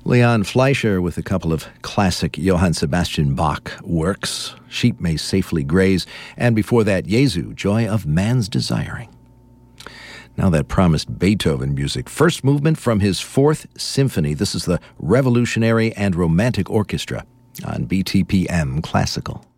Leon Fleischer with a couple of classic Johann Sebastian Bach works, Sheep May Safely Graze, and before that, Jesu, Joy of Man's Desiring. Now that promised Beethoven music. First movement from his Fourth Symphony. This is the Revolutionary and Romantic Orchestra on BTPM Classical.